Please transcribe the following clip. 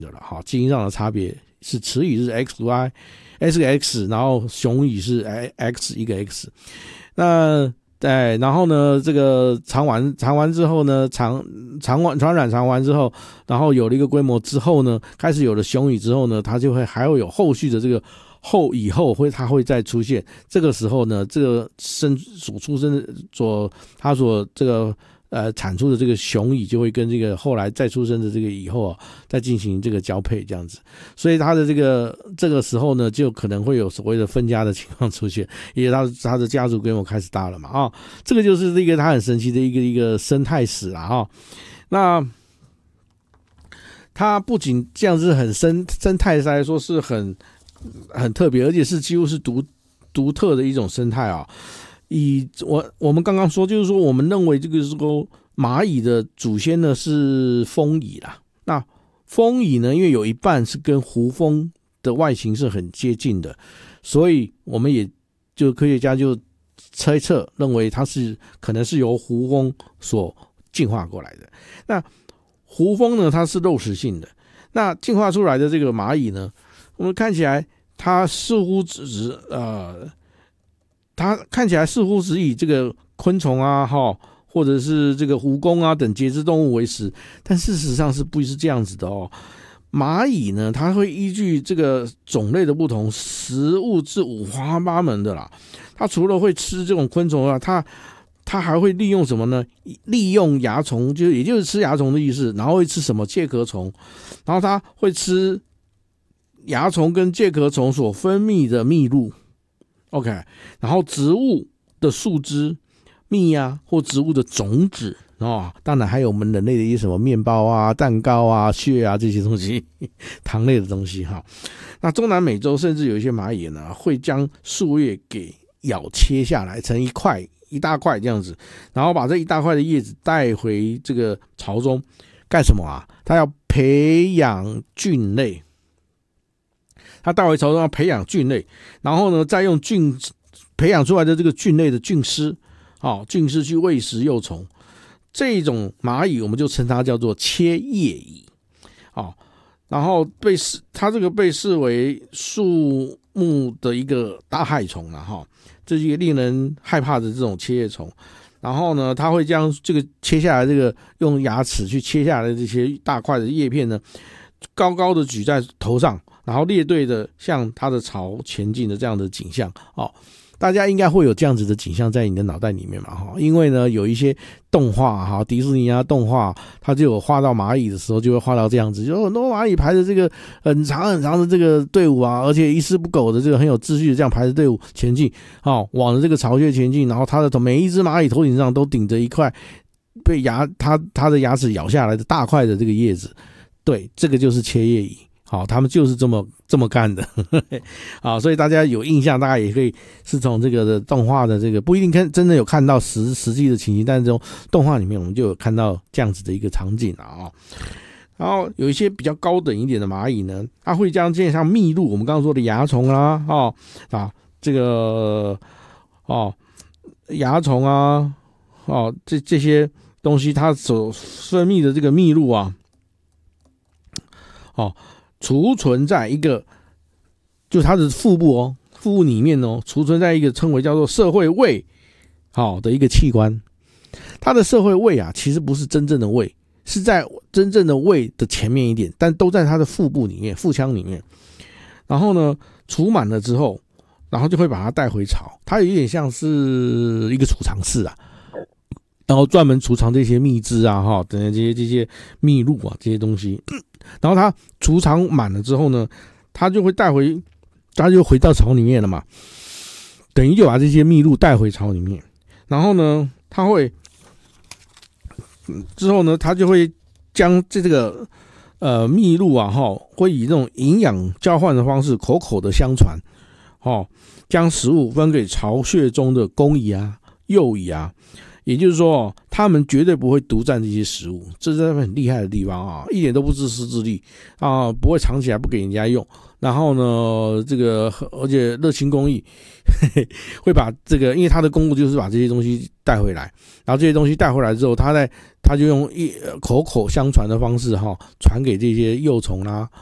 的了哈，基因上的差别是雌蚁是 XY，S 然后雄蚁是 X 一个 X。那对，然后呢，这个传完之后呢，传染传完之后，然后有了一个规模之后呢，开始有了雄蚁之后呢，它就会还会有后续的这个以后它会再出现。这个时候呢，这个所出生的它所这个产出的这个雄蚁就会跟这个后来再出生的这个以后再进行这个交配这样子，所以它的这个时候呢，就可能会有所谓的分家的情况出现，因为它的家族规模开始大了嘛这个就是一个它很神奇的一个生态史啦那它不仅这样子很生态来说是很特别，而且是几乎是独特的一种生态我们刚刚说，就是说我们认为这个时候蚂蚁的祖先呢是蜂蚁啦。那蜂蚁呢，因为有一半是跟胡蜂的外形是很接近的，所以我们也就科学家就猜测认为它可能是由胡蜂所进化过来的。那胡蜂呢，它是肉食性的，那进化出来的这个蚂蚁呢，我们看起来它似乎它看起来似乎只以这个昆虫或者是这个蜈蚣等节肢动物为食，但事实上是不是这样子的蚂蚁呢，它会依据这个种类的不同，食物是五花八门的啦。它除了会吃这种昆虫它还会利用什么呢？利用蚜虫，也就是吃蚜虫的意思，然后会吃什么介壳虫，然后它会吃蚜虫跟介壳虫所分泌的蜜露。OK， 然后植物的树枝、蜜或植物的种子当然还有我们人类的一些什么面包蛋糕屑这些东西，糖类的东西那中南美洲甚至有一些蚂蚁呢，会将树叶给咬切下来成一大块这样子，然后把这一大块的叶子带回这个巢中干什么它要培养菌类。它带回巢中要培养菌类，然后呢，再用培养出来的这个菌类的菌丝去喂食幼虫。这种蚂蚁我们就称它叫做切叶蚁然后它这个被视为树木的一个大害虫了这是一个令人害怕的这种切叶虫。然后呢，它会将这个切下来这个用牙齿去切下来的这些大块的叶片呢，高高的举在头上，然后列队的向它的巢前进的这样的景象大家应该会有这样子的景象在你的脑袋里面嘛因为呢有一些动画迪士尼动画，它就有画到蚂蚁的时候就会画到这样子，就很多蚂蚁排着这个很长很长的这个队伍而且一丝不苟的这个很有秩序的这样排着队伍前进往着这个巢穴前进，然后它的每一只蚂蚁头顶上都顶着一块被它的牙齿咬下来的大块的这个叶子。对，这个就是切叶蚁他们就是这么干的所以大家有印象，大概也可以是从这个的动画的这个不一定真的有看到实际的情形，但是这种动画里面我们就有看到这样子的一个场景然后有一些比较高等一点的蚂蚁呢，它会将这些像蜜露，我们刚刚说的蚜虫这个蚜虫这些东西它所分泌的这个蜜露储存在一个就是它的腹部里面储存在一个称为叫做社会胃的一个器官。它的社会胃其实不是真正的胃，是在真正的胃的前面一点，但都在它的腹部里面、腹腔里面。然后呢，储满了之后，然后就会把它带回巢。它有点像是一个储藏室然后专门储藏这些蜜汁等这些蜜露这些东西。然后它储藏满了之后呢，它就回到巢里面了嘛，等于就把这些蜜露带回巢里面。然后呢，它之后呢，它就会将这个蜜露会以这种营养交换的方式口口的相传将食物分给巢穴中的公蚁幼蚁也就是说他们绝对不会独占这些食物，这是他们很厉害的地方一点都不自私自利不会藏起来不给人家用， 然后呢，这个而且热心公益会把这个，因为他的公务就是把这些东西带回来，然后这些东西带回来之后，他就用口口相传的方式传给这些幼虫啦，